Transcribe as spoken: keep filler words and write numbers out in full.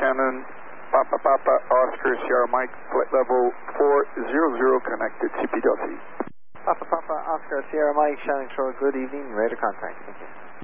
Shannon, Papa Papa, Oscar, Sierra Mike, flight level four zero zero, connected C P Delta. Papa Papa, Oscar, Sierra Mike, Shannon Shore, good evening, radar contact. Thank you.